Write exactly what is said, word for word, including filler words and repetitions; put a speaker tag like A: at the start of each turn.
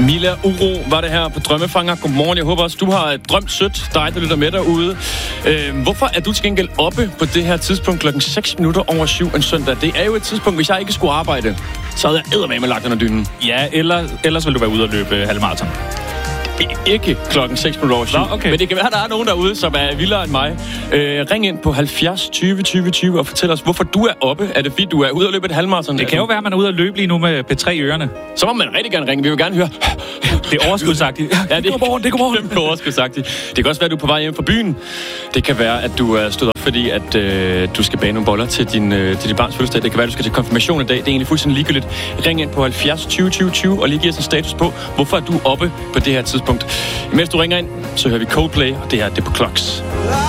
A: Mila Uro var det her på Drømmefanger. Godmorgen, jeg håber også, du har drømt sødt, dig der lytter med derude. Øh, hvorfor er du til gengæld oppe på det her tidspunkt klokken seks minutter over syv en søndag? Det er jo et tidspunkt, hvis jeg ikke skulle arbejde, så havde jeg eddermame lagt under dynen.
B: Ja, eller, ellers vil du være ude og løbe halvmarathon.
A: Ikke klokken seks minutter over syv.
B: Nå, okay.
A: Men det kan være, der er nogen derude, som er vildere end mig. Øh, ring ind på halvfjerds tyve tyve tyve og fortæl os, hvorfor du er oppe. Er det fordi, du er ude og løbe et halvmarathon?
B: Det kan jo være, at man er ude og løbe lige nu med P tre i ørerne.
A: Så må man rigtig gerne ringe. Vi vil gerne høre.
B: Det er overskudsagtigt.
A: Ja, det er
B: godmorgen, det er godmorgen.
A: Det er overskudsagtigt. Det kan også være, at du er på vej hjem fra byen. Det kan være, at du er stået op, fordi at, øh, du skal bage nogle boller til din, øh, til din barns fødselsdag. Det kan være, at du skal til konfirmation i dag. Det er egentlig fuldstændig ligegyldigt. Ring ind på halvfjerds tyve tyve tyve og lige giv os en status på, hvorfor er du oppe på det her tidspunkt. Mens du ringer ind, så hører vi Coldplay, og det her det er på Clocks.